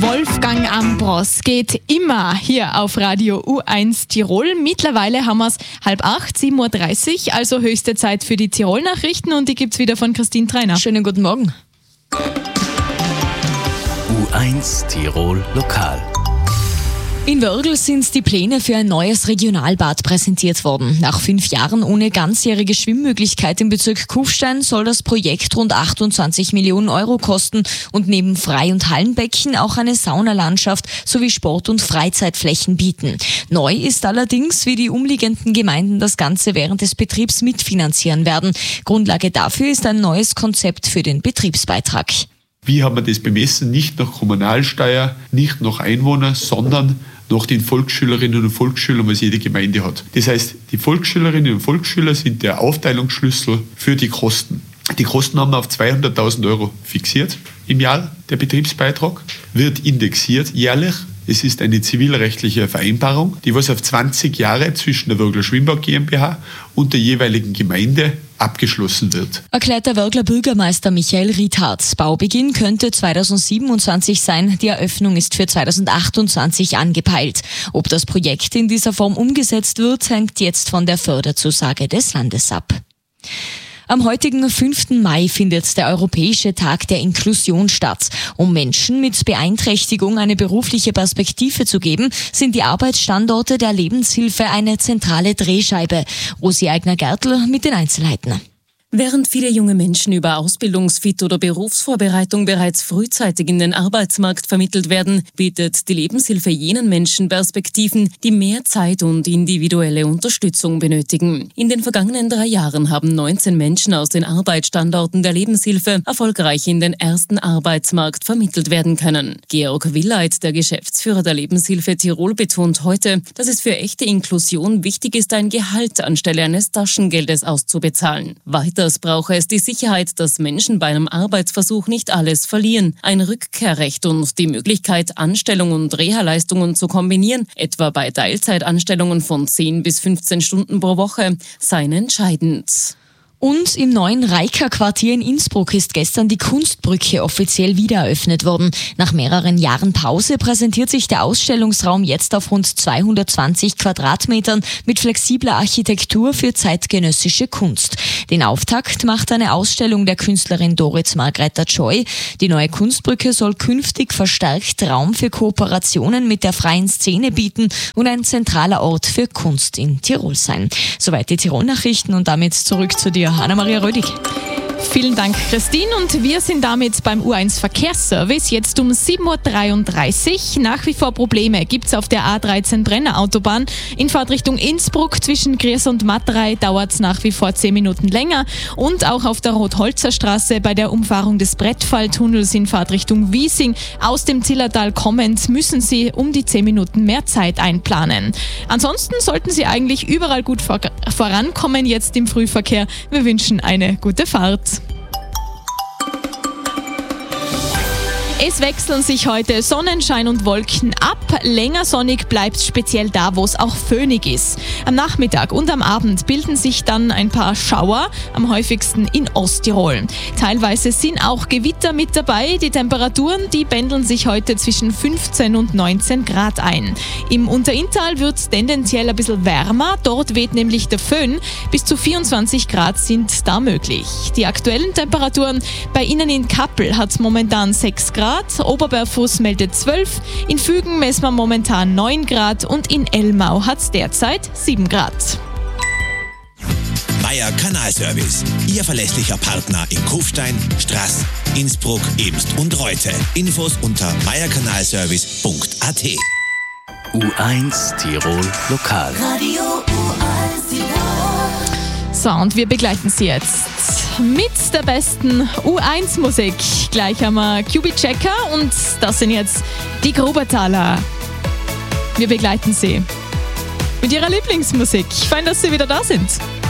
Wolfgang Ambros geht immer hier auf Radio U1 Tirol. Mittlerweile haben wir es 7:30, 7:30 Uhr, also höchste Zeit für die Tirol-Nachrichten und die gibt es wieder von Christine Treiner. Schönen guten Morgen. U1 Tirol Lokal. In Wörgl sind die Pläne für ein neues Regionalbad präsentiert worden. Nach 5 Jahren ohne ganzjährige Schwimmmöglichkeit im Bezirk Kufstein soll das Projekt rund 28 Millionen Euro kosten und neben Frei- und Hallenbecken auch eine Saunalandschaft sowie Sport- und Freizeitflächen bieten. Neu ist allerdings, wie die umliegenden Gemeinden das Ganze während des Betriebs mitfinanzieren werden. Grundlage dafür ist ein neues Konzept für den Betriebsbeitrag. Wie haben wir das bemessen? Nicht nach Kommunalsteuer, nicht nach Einwohner, sondern nach den Volksschülerinnen und Volksschülern, was jede Gemeinde hat. Das heißt, die Volksschülerinnen und Volksschüler sind der Aufteilungsschlüssel für die Kosten. Die Kosten haben wir auf 200.000 Euro fixiert im Jahr. Der Betriebsbeitrag wird indexiert jährlich. Es ist eine zivilrechtliche Vereinbarung, die was auf 20 Jahre zwischen der Wörgler Schwimmbad GmbH und der jeweiligen Gemeinde abgeschlossen wird. Erklärt der Wörgler Bürgermeister Michael Riethardt. Baubeginn könnte 2027 sein, die Eröffnung ist für 2028 angepeilt. Ob das Projekt in dieser Form umgesetzt wird, hängt jetzt von der Förderzusage des Landes ab. Am heutigen 5. Mai findet der Europäische Tag der Inklusion statt. Um Menschen mit Beeinträchtigung eine berufliche Perspektive zu geben, sind die Arbeitsstandorte der Lebenshilfe eine zentrale Drehscheibe. Rosi Eigner-Gertl mit den Einzelheiten. Während viele junge Menschen über Ausbildungsfit oder Berufsvorbereitung bereits frühzeitig in den Arbeitsmarkt vermittelt werden, bietet die Lebenshilfe jenen Menschen Perspektiven, die mehr Zeit und individuelle Unterstützung benötigen. In den vergangenen 3 Jahren haben 19 Menschen aus den Arbeitsstandorten der Lebenshilfe erfolgreich in den ersten Arbeitsmarkt vermittelt werden können. Georg Willeit, der Geschäftsführer der Lebenshilfe Tirol, betont heute, dass es für echte Inklusion wichtig ist, ein Gehalt anstelle eines Taschengeldes auszubezahlen. Weiter brauche es die Sicherheit, dass Menschen bei einem Arbeitsversuch nicht alles verlieren. Ein Rückkehrrecht und die Möglichkeit, Anstellung und Reha-Leistungen zu kombinieren, etwa bei Teilzeitanstellungen von 10 bis 15 Stunden pro Woche, seien entscheidend. Und im neuen Reika-Quartier in Innsbruck ist gestern die Kunstbrücke offiziell wiedereröffnet worden. Nach mehreren Jahren Pause präsentiert sich der Ausstellungsraum jetzt auf rund 220 Quadratmetern mit flexibler Architektur für zeitgenössische Kunst. Den Auftakt macht eine Ausstellung der Künstlerin Doris Margrethe Joy. Die neue Kunstbrücke soll künftig verstärkt Raum für Kooperationen mit der freien Szene bieten und ein zentraler Ort für Kunst in Tirol sein. Soweit die Tirol-Nachrichten und damit zurück zu dir, Anna-Maria Rödig. Vielen Dank, Christine. Und wir sind damit beim U1 Verkehrsservice. Jetzt um 7:33 Uhr. Nach wie vor Probleme gibt es auf der A13 Brenner Autobahn. In Fahrtrichtung Innsbruck zwischen Gries und Matterei dauert es nach wie vor 10 Minuten länger. Und auch auf der Rotholzer Straße bei der Umfahrung des Brettfalltunnels in Fahrtrichtung Wiesing aus dem Zillertal kommend müssen Sie um die 10 Minuten mehr Zeit einplanen. Ansonsten sollten Sie eigentlich überall gut vorankommen jetzt im Frühverkehr. Wir wünschen eine gute Fahrt. Es wechseln sich heute Sonnenschein und Wolken ab. Länger sonnig bleibt speziell da, wo es auch föhnig ist. Am Nachmittag und am Abend bilden sich dann ein paar Schauer, am häufigsten in Osttirol. Teilweise sind auch Gewitter mit dabei. Die Temperaturen, die pendeln sich heute zwischen 15 und 19 Grad ein. Im Unterinntal wird es tendenziell ein bisschen wärmer. Dort weht nämlich der Föhn. Bis zu 24 Grad sind da möglich. Die aktuellen Temperaturen bei Ihnen in Kappel hat es momentan 6 Grad. Oberbergfuss meldet 12, in Fügen messen wir momentan 9 Grad und in Elmau hat es derzeit 7 Grad. Meier Kanalservice, Ihr verlässlicher Partner in Kufstein, Straß, Innsbruck, Emst und Reute. Infos unter meierkanalservice.at. U1 Tirol Lokal. Radio U1 Tirol. So, und wir begleiten Sie jetzt mit der besten U1-Musik. Gleich haben wir QB Checker und das sind jetzt die Grubetaler. Wir begleiten Sie mit Ihrer Lieblingsmusik. Fein, dass Sie wieder da sind.